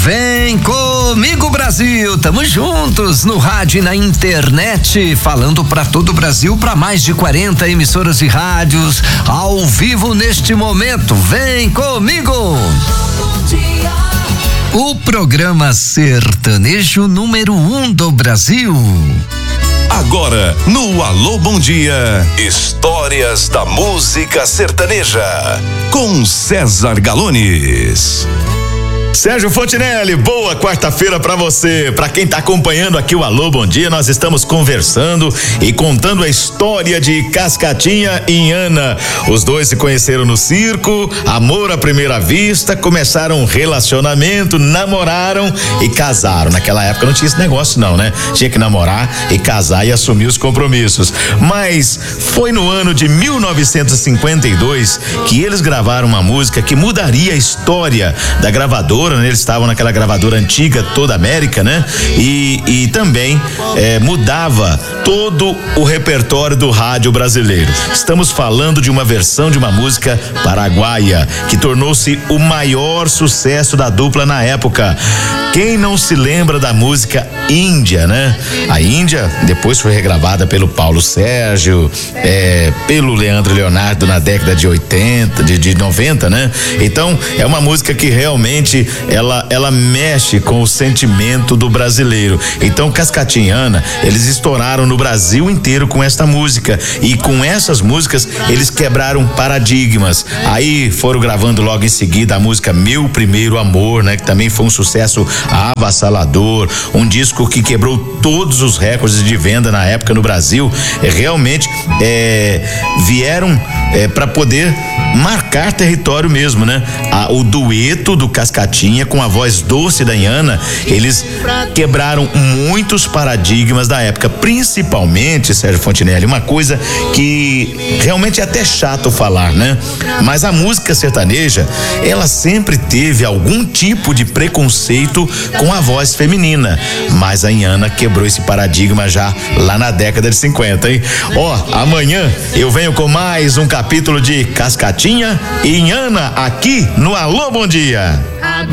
Vem comigo, Brasil, tamo juntos no rádio e na internet, falando para todo o Brasil, para mais de 40 emissoras e rádios, ao vivo neste momento. Vem comigo! O programa sertanejo número 1 do Brasil. Agora, no Alô Bom Dia, histórias da música sertaneja, com César Galones. Sérgio Fontinelli, boa quarta-feira pra você. Pra quem tá acompanhando aqui o Alô Bom Dia, nós estamos conversando e contando a história de Cascatinha e Inhana. Os dois se conheceram no circo, amor à primeira vista, começaram um relacionamento, namoraram e casaram. Naquela época não tinha esse negócio não, né? Tinha que namorar e casar e assumir os compromissos. Mas foi no ano de 1952 que eles gravaram uma música que mudaria a história da gravadora. Eles estavam naquela gravadora antiga, Toda América, né? E também mudava todo o repertório do rádio brasileiro. Estamos falando de uma versão de uma música paraguaia que tornou-se o maior sucesso da dupla na época. Quem não se lembra da música Índia, né? A Índia depois foi regravada pelo Paulo Sérgio, pelo Leandro e Leonardo na década de 80, de 90, né? Então é uma música que realmente ela mexe com o sentimento do brasileiro. Então Cascatinha e Inhana, eles estouraram no Brasil inteiro com esta música, e com essas músicas eles quebraram paradigmas. Aí foram gravando logo em seguida a música Meu Primeiro Amor, né? Que também foi um sucesso avassalador, um disco que quebrou todos os recordes de venda na época no Brasil. Realmente vieram para poder marcar território mesmo, né? O dueto do Cascatinha com a voz doce da Inhana, eles quebraram muitos paradigmas da época, principalmente, Sérgio Fontinelli, uma coisa que realmente é até chato falar, né? Mas a música sertaneja, ela sempre teve algum tipo de preconceito com a voz feminina, mas a Inhana quebrou esse paradigma já lá na década de 50, hein? Amanhã eu venho com mais um capítulo de Cascatinha e Inhana aqui no Alô Bom Dia.